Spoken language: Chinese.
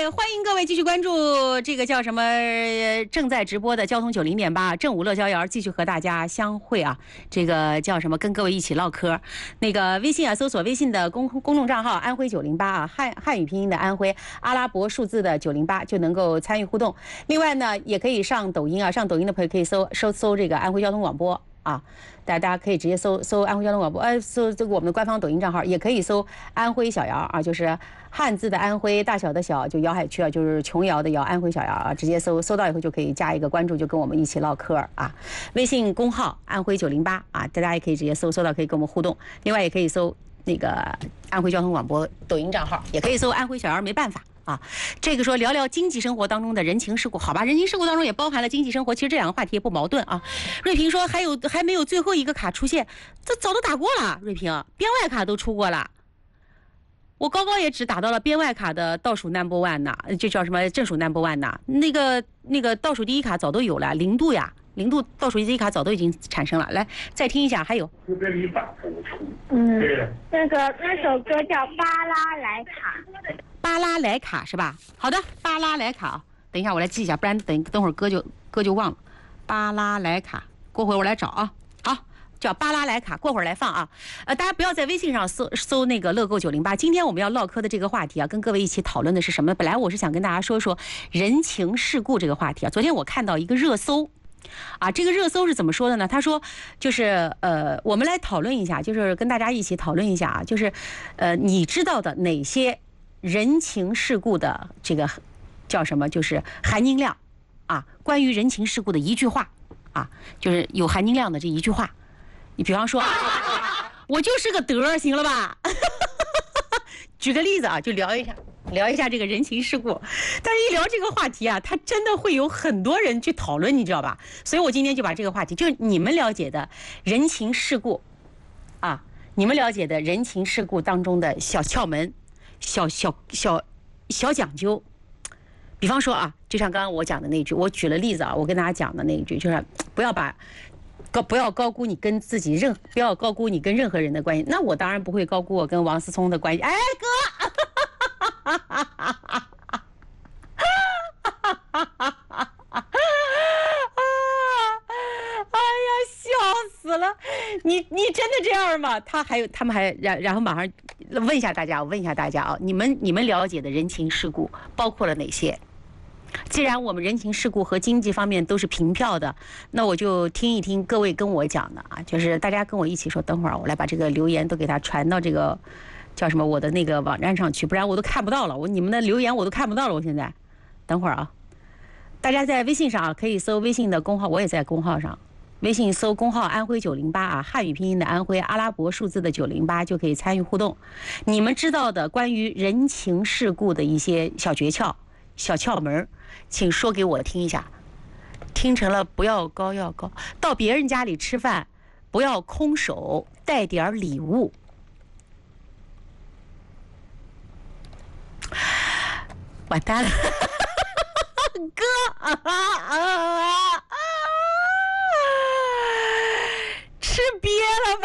欢迎各位继续关注这个叫什么正在直播的交通90.8正午乐逍遥，继续和大家相会啊。这个叫什么跟各位一起唠嗑。那个微信啊，搜索微信的公众账号安徽908啊，汉语拼音的安徽，阿拉伯数字的908就能够参与互动。另外呢，也可以上抖音啊，上抖音的朋友可以搜这个安徽交通广播。啊，大家可以直接搜安徽交通广播，搜这个我们的官方抖音账号，也可以搜安徽小姚啊，就是汉字的安徽，大小的小，就瑶海区啊，就是琼瑶的瑶，安徽小姚啊，直接搜到以后就可以加一个关注，就跟我们一起唠嗑啊。微信公号安徽908啊，大家也可以直接搜到，可以跟我们互动。另外也可以搜那个安徽交通广播抖音账号，也可以搜安徽小姚，没办法。啊，这个说聊聊经济生活当中的人情世故，好吧？人情世故当中也包含了经济生活，其实这两个话题也不矛盾啊。瑞平说还没有最后一个卡出现，这早都打过了。瑞平，边外卡都出过了，我高高也只打到了边外卡的倒数 No.1 呢，就叫什么正数 No.1 呢？那个倒数第一卡早都有了，0度呀。0度倒数第一卡早都已经产生了，来再听一下，还有。 就跟你反复出。 那首歌叫《巴拉莱卡》。 巴拉莱卡是吧？好的，巴拉莱卡啊，等一下我来记一下，不然等会儿歌就忘了。巴拉莱卡，过会儿我来找啊。好，叫巴拉莱卡，过会儿来放啊。大家不要在微信上搜那个乐购908。今天我们要唠嗑的这个话题啊，跟各位一起讨论的是什么？本来我是想跟大家说说人情世故这个话题啊。昨天我看到一个热搜。啊，这个热搜是怎么说的呢？他说，就是我们来讨论一下，就是跟大家一起讨论一下啊，就是你知道的哪些人情世故的这个叫什么？就是含金量啊，关于人情世故的一句话啊，就是有含金量的这一句话。你比方说，我就是个德儿，行了吧？举个例子啊，就聊一下这个人情世故，但是一聊这个话题啊，它真的会有很多人去讨论，你知道吧？所以我今天就把这个话题，就是你们了解的人情世故啊，你们了解的人情世故当中的小窍门、小讲究。比方说啊，就像刚刚我讲的那句，我举了例子啊，我跟大家讲的那一句，就是不要高估你跟自己不要高估你跟任何人的关系。那我当然不会高估我跟王思聪的关系。哎，哥。哎呀，笑死了！你真的这样吗？他们还然后马上问一下大家啊，你们了解的人情世故包括了哪些？既然我们人情世故和经济方面都是平票的，那我就听一听各位跟我讲的啊，就是大家跟我一起说，等会儿我来把这个留言都给他传到这个叫什么我的那个网站上去，不然我都看不到了，你们的留言我都看不到了，我现在等会儿啊，大家在微信上啊可以搜微信的公号，我也在公号上，微信搜公号安徽908啊，汉语拼音的安徽，阿拉伯数字的908就可以参与互动。你们知道的关于人情世故的一些小诀窍、小窍门，请说给我听一下。听成了不要高要高，到别人家里吃饭不要空手，带点礼物。完蛋了，哥吃瘪了吧。